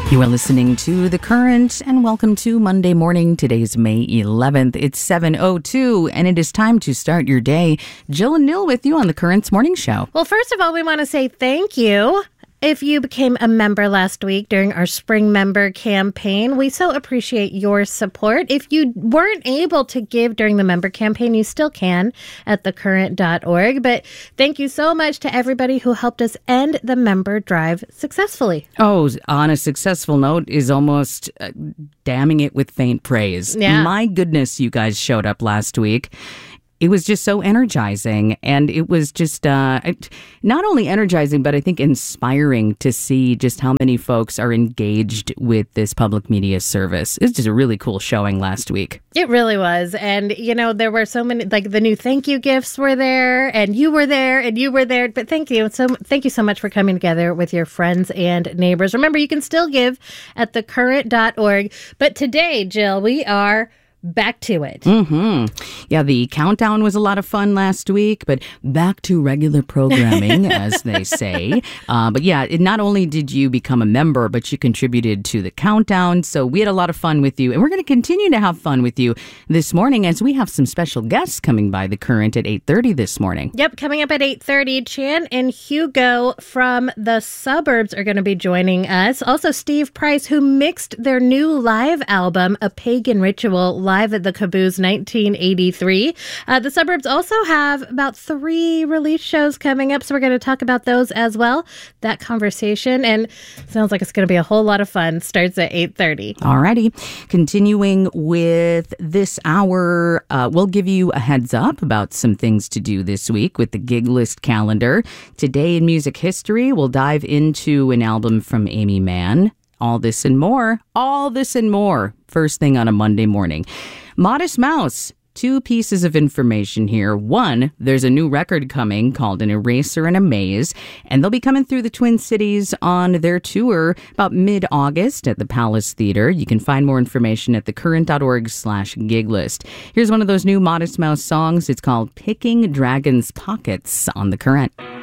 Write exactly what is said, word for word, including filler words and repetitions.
You are listening to The Current, and welcome to Monday morning. Today's May eleventh. It's seven oh two, and it is time to start your day. Jill and Neil with you on The Current's Morning Show. Well, first of all, we want to say thank you. If you became a member last week during our spring member campaign, we so appreciate your support. If you weren't able to give during the member campaign, you still can at the current dot org. But thank you so much to everybody who helped us end the member drive successfully. Oh, on a successful note is almost uh, damning it with faint praise. Yeah. My goodness, you guys showed up last week. It was just so energizing, and it was just uh, not only energizing, but I think inspiring to see just how many folks are engaged with this public media service. It's just a really cool showing last week. It really was. And, you know, there were so many, like the new thank you gifts were there, and you were there, and you were there. But thank you. So thank you so much for coming together with your friends and neighbors. Remember, you can still give at the current dot org. But today, Jill, we are back to it. Mm-hmm. Yeah, the countdown was a lot of fun last week, but back to regular programming, as they say. Uh, but yeah, it, not only did you become a member, but you contributed to the countdown. So we had a lot of fun with you, and we're going to continue to have fun with you this morning as we have some special guests coming by The Current at eight thirty this morning. Yep, coming up at eight thirty, Chan and Hugo from The Suburbs are going to be joining us. Also, Steve Price, who mixed their new live album, A Pagan Ritual, live at the Caboose nineteen eighty-three. Uh, the Suburbs also have about three release shows coming up, so we're going to talk about those as well. That conversation, and sounds like it's going to be a whole lot of fun, starts at eight thirty. Alrighty. Continuing with this hour, uh, we'll give you a heads up about some things to do this week with the gig list calendar. Today in music history, we'll dive into an album from Aimee Mann. All this and more, all this and more, first thing on a Monday morning. Modest Mouse, two pieces of information here. One, there's a new record coming called An Eraser and a Maze, and they'll be coming through the Twin Cities on their tour about mid-August at the Palace Theater. You can find more information at the current dot org slash gig list. Here's one of those new Modest Mouse songs. It's called Picking Dragon's Pockets on The Current.